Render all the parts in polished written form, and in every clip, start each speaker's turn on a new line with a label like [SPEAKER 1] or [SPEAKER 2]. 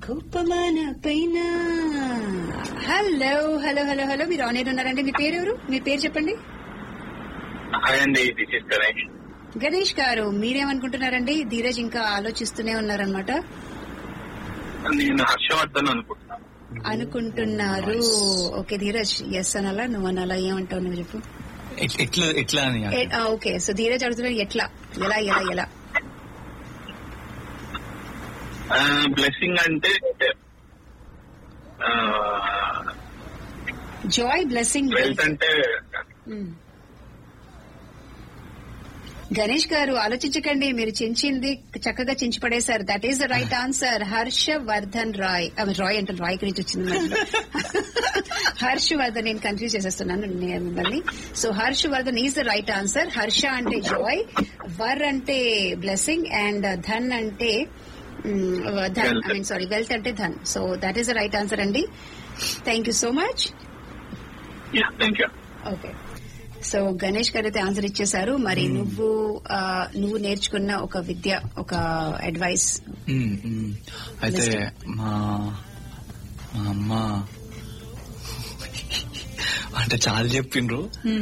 [SPEAKER 1] కోపమాన పైన. Hello hello hello hello, మీరు on air ఉన్నారండి. మీ పేరు ఎవరు? మీ పేరు చెప్పండి. గణేష్ గారు, మీరేమనుకుంటున్నారండి? ధీరజ్ ఇంకా ఆలోచిస్తూనే ఉన్నారనమాట.
[SPEAKER 2] నేను హర్షవర్ధన్
[SPEAKER 1] అనుకుంటున్నారు. ఓకే ధీరజ్, ఎస్ అనాలా నువ్వు అనాలా, ఏమంటావు నువ్వు చెప్పు.
[SPEAKER 3] ఎట్లా అని.
[SPEAKER 1] ఓకే, సో ధీరజ్ అడుగుతున్నారు ఎట్లా, ఎలా ఎలా ఎలా.
[SPEAKER 2] బ్లెస్సింగ్ అంటే
[SPEAKER 1] జాయ్, బ్లెస్సింగ్,
[SPEAKER 2] వెల్త్ అంటే.
[SPEAKER 1] గణేష్ గారు ఆలోచించకండి, మీరు చించింది చక్కగా చించి పడేశారు. That is the right answer. Harshavardhan Roy. Roy అంటే రాయ్ గురించి వచ్చింది. హర్షవర్ధన్, నేను కన్ఫ్యూజ్ చేసేస్తున్నాను మిమ్మల్ని. So Harshavardhan is the right answer. Harsha అంటే జాయ్, వర్ అంటే బ్లెస్సింగ్, అండ్ ధన్ అంటే Dhan, I mean sorry, wealth అంటే Dhan. So that is the right answer అండి. Thank you so much. Okay, so Ganesh గారు అయితే ఆన్సర్ ఇచ్చేశారు. మరి నువ్వు నేర్చుకున్న ఒక విద్య, ఒక అడ్వైస్.
[SPEAKER 3] అయితే మా అమ్మ అంటే చాలా చెప్పిండ్రు.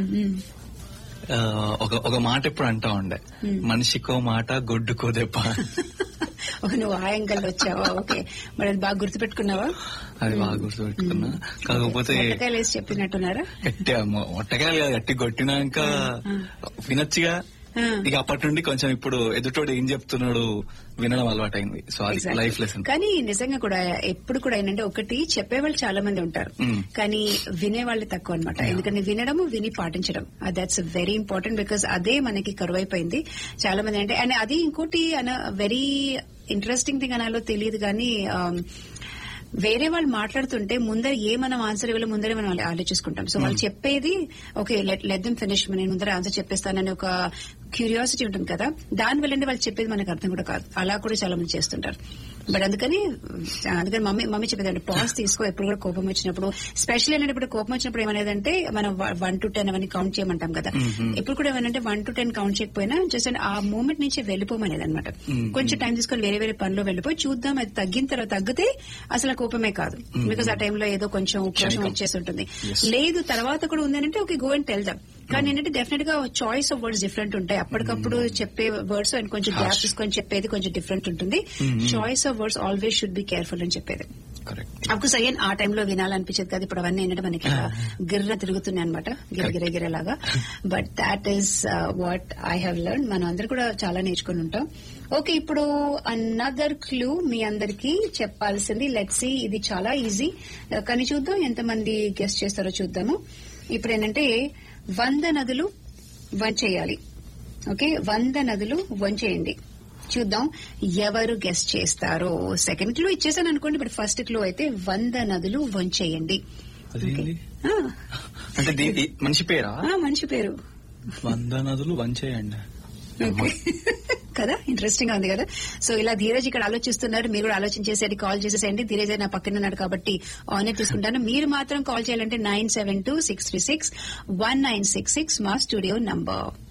[SPEAKER 3] ఒక మాట ఎప్పుడు అంటా ఉండే, మనిషికో మాట గొడ్డుకో దెబ్బ.
[SPEAKER 1] నువ్వు ఆ యాంగిల్ వచ్చావా? ఓకే, మరి అది బాగా గుర్తుపెట్టుకున్నావా?
[SPEAKER 3] అది బాగా గుర్తుపెట్టుకున్నా. కాకపోతే
[SPEAKER 1] ఒట్టకాయలు వేసి చెప్పినట్టున్నారా?
[SPEAKER 3] ఒట్టకాయలు కాదు, గట్టి కొట్టినాక వినొచ్చుగా. ఇక అప్పటి నుండి కొంచెం ఇప్పుడు ఎదుటోడు ఏం చెప్తున్నాడు వినడం అలవాటైంది. సో అది లైఫ్ లెసన్.
[SPEAKER 1] కానీ నిజంగా కూడా ఎప్పుడు కూడా ఏంటంటే, ఒకటి చెప్పేవాళ్ళు చాలా మంది ఉంటారు, కానీ వినేవాళ్ళు తక్కువ అనమాట. ఎందుకంటే వినడము, విని పాటించడం, దాట్స్ వెరీ ఇంపార్టెంట్. బికాస్ అదే మనకి కరువైపోయింది చాలా మంది. అంటే అండ్ అది ఇంకోటి వెరీ ఇంట్రెస్టింగ్ థింగ్ అనాలో తెలియదు కానీ, వేరే వాళ్ళు మాట్లాడుతుంటే ముందర మనం ఆన్సర్ ఇవ్వాలి, ముందరే మనం ఆలోచించుకుంటాం. సో వాళ్ళు చెప్పేది ఓకే, లెట్ దెమ్ ఫినిష్, నేను ముందర ఆన్సర్ చెప్పేస్తానని ఒక క్యూరియాసిటీ ఉంటుంది కదా, దాని వల్ల వాళ్ళు చెప్పేది మనకు అర్థం కూడా కాదు. అలా కూడా చాలా మంది చేస్తుంటారు. బట్ అందుకని మమ్మీ చెప్పేదంటే, పాజ్ తీసుకో. ఎప్పుడు కూడా కోపం వచ్చినప్పుడు, స్పెషల్ ఏంటంటే ఇప్పుడు కోపం వచ్చినప్పుడు ఏమనేదంటే, మనం 1 to 10 అవన్నీ కౌంట్ చేయమంటాం కదా. ఎప్పుడు కూడా ఏమనంటే 1 to 10 కౌంట్ చేయకపోయినా జస్ట్ ఆ మూమెంట్ నుంచి వెళ్ళిపోమనేది అనమాట. కొంచెం టైం తీసుకొని వేరే వేరే పనిలో వెళ్ళిపోయి చూద్దాం, అది తగ్గిన తర్వాత తగ్గితే అసలు కోపమే కాదు. బికాస్ ఆ టైంలో ఏదో కొంచెం ఉక్రోషం వచ్చేసి ఉంటుంది. లేదు తర్వాత కూడా ఉందంటే okay, go and tell them. కానీ ఏంటంటే డెఫినెట్ గా చాయిస్ ఆఫ్ వర్డ్స్ డిఫరెంట్ ఉంటాయి. అప్పటికప్పుడు చెప్పే వర్డ్స్ అండ్ కొంచెం గ్యాప్ తీసుకొని చెప్పేది కొంచెం డిఫరెంట్ ఉంటుంది. Choice of words always should be careful అని చెప్పేది. అఫ్కోర్స్ అయ్యాన్ ఆ టైంలో వినాలనిపించేది కదా. ఇప్పుడు అవన్నీ ఏంటంటే మనకి గిర్ర తిరుగుతున్నాయి అనమాట, గిరగిరగిరలాగా. But that is what I have learn. మనం అందరు కూడా చాలా నేర్చుకుని ఉంటాం. ఓకే, ఇప్పుడు అనదర్ క్లూ మీ అందరికి చెప్పాల్సింది. లెట్స్ సీ, ఇది చాలా ఈజీ కానీ చూద్దాం ఎంతమంది గెస్ట్ చేస్తారో చూద్దాము. ఇప్పుడు ఏంటంటే 100 నదులు వంచేయాలి. ఓకే, 100 నదులు వంచేయండి. చూద్దాం ఎవరు గెస్ట్ చేస్తారో. సెకండ్ క్లూ ఇచ్చేసాను అనుకోండి, ఇప్పుడు ఫస్ట్ క్లూ అయితే 100 నదులు వంచేయండి.
[SPEAKER 3] అంటే మనిషి పేరా?
[SPEAKER 1] మనిషి పేరు.
[SPEAKER 3] 100 నదులు వంచేయండి
[SPEAKER 1] కదా, ఇంట్రెస్టింగ్ గా ఉంది కదా. సో ఇలా ధీరజ్ ఇక్కడ ఆలోచిస్తున్నారు, మీరు కూడా ఆలోచించేసేది కాల్ చేసేసేయండి. ధీరజ్ నా పక్కన ఉన్నాడు కాబట్టి ఆన్ తీసుకుంటాను. మీరు మాత్రం కాల్ చేయాలంటే 972-636-1966 మా స్టూడియో నంబర్.